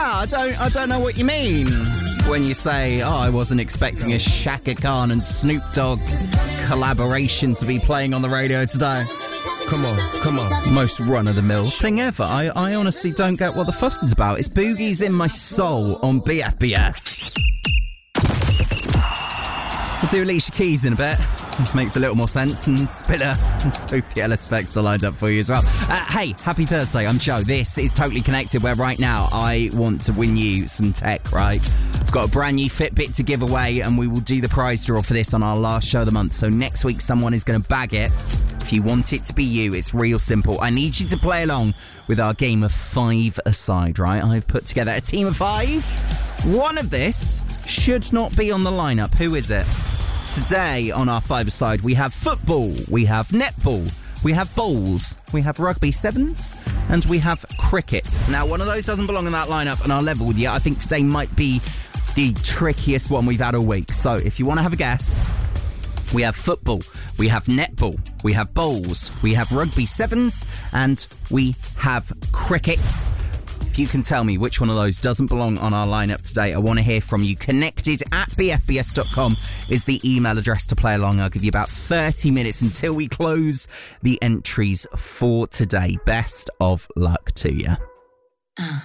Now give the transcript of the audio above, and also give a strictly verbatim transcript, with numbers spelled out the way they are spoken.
I don't, I don't know what you mean when you say, oh, I wasn't expecting a Shaka Khan and Snoop Dogg collaboration to be playing on the radio today. Come on, come on. Most run-of-the-mill thing ever. I, I honestly don't get what the fuss is about. It's Boogie's in My Soul on B F B S. We'll do Alicia Keys in a bit. Makes a little more sense. And Spiller and Sophie Ellis Bextor lined up for you as well. Uh, hey, happy Thursday. I'm Joe. This is Totally Connected, where right now I want to win you some tech, right? I've got a brand new Fitbit to give away, and we will do the prize draw for this on our last show of the month. So next week, someone is going to bag it. If you want it to be you, it's real simple. I need you to play along with our game of five aside, right? I've put together a team of five. One of this should not be on the lineup. Who is it? Today on our five-a-side, we have football, we have netball, we have bowls, we have rugby sevens, and we have cricket. Now, one of those doesn't belong in that lineup, and I'll level with you. I think today might be the trickiest one we've had all week. So if you want to have a guess, we have football, we have netball, we have bowls, we have rugby sevens, and we have cricket. If you can tell me which one of those doesn't belong on our lineup today, I want to hear from you. Connected at b f b s dot com is the email address to play along. I'll give you about thirty minutes until we close the entries for today. Best of luck to you. Uh.